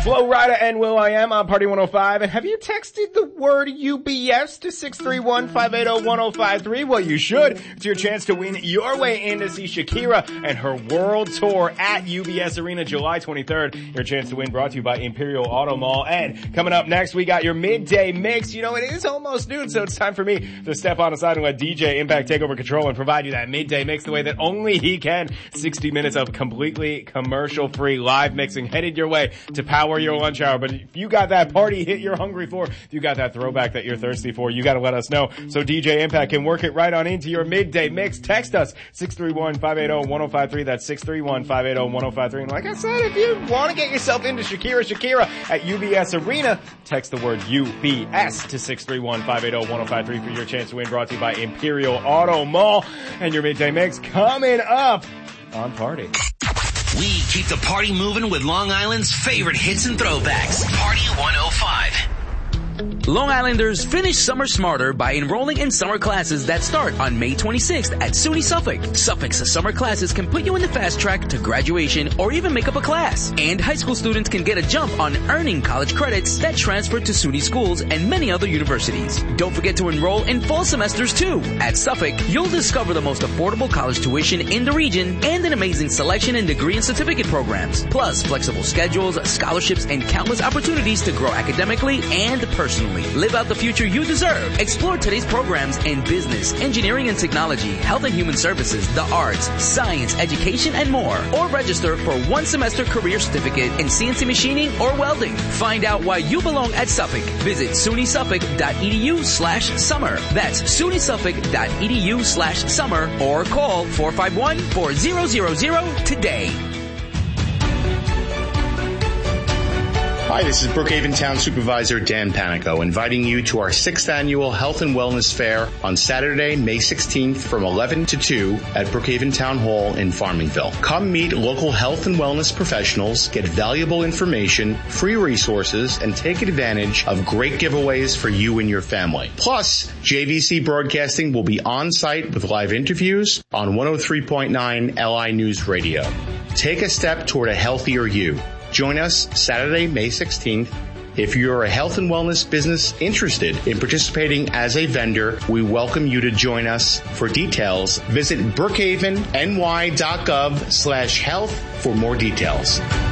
Flo Rida and Will I Am on Party 105. And have you texted the word UBS to 631-580-1053? Well, you should. It's your chance to win your way in to see Shakira and her world tour at UBS Arena July 23rd. Your chance to win brought to you by Imperial Auto Mall. And coming up next, we got your midday mix. You know, it is almost noon, so it's time for me to step on the side and let DJ Impact take over control and provide you that midday mix the way that only he can. 60 minutes of completely commercial-free live mixing headed your way to power your lunch hour. But if you got that party hit you're hungry for, if you got that throwback that you're thirsty for, you got to let us know so DJ Impact can work it right on into your midday mix. Text us 631-580-1053. That's 631-580-1053. And like I said, if you want to get yourself into Shakira at UBS Arena, text the word UBS to 631-580-1053 for your chance to win. Brought to you by Imperial Auto Mall. And your midday mix coming up on Party. We keep the party moving with Long Island's favorite hits and throwbacks. Party 105. Long Islanders finish summer smarter by enrolling in summer classes that start on May 26th at SUNY Suffolk. Suffolk's summer classes can put you in the fast track to graduation or even make up a class. And high school students can get a jump on earning college credits that transfer to SUNY schools and many other universities. Don't forget to enroll in fall semesters too. At Suffolk, you'll discover the most affordable college tuition in the region and an amazing selection in degree and certificate programs. Plus, flexible schedules, scholarships, and countless opportunities to grow academically and personally. Live out the future you deserve. Explore today's programs in business, engineering and technology, health and human services, the arts, science, education, and more. Or register for one semester career certificate in CNC machining or welding. Find out why you belong at Suffolk. Visit sunysuffolk.edu/summer. That's sunysuffolk.edu/summer or call 451-4000 today. Hi, this is Brookhaven Town Supervisor Dan Panico, inviting you to our 6th Annual Health and Wellness Fair on Saturday, May 16th from 11 to 2 at Brookhaven Town Hall in Farmingville. Come meet local health and wellness professionals, get valuable information, free resources, and take advantage of great giveaways for you and your family. Plus, JVC Broadcasting will be on site with live interviews on 103.9 LI News Radio. Take a step toward a healthier you. Join us Saturday, May 16th. If you're a health and wellness business interested in participating as a vendor, we welcome you to join us. For details, visit brookhavenny.gov/health for more details.